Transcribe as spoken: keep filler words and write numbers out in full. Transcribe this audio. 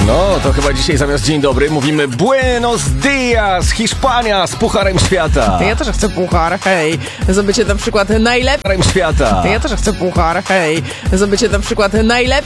No, to chyba dzisiaj zamiast dzień dobry mówimy Buenos dias, Hiszpania z Pucharem Świata. Ja też chcę puchar, hej. Zdobycie na przykład najlepszym Pucharem Świata. Ja też chcę puchar, hej. Zdobycie na przykład najlepszym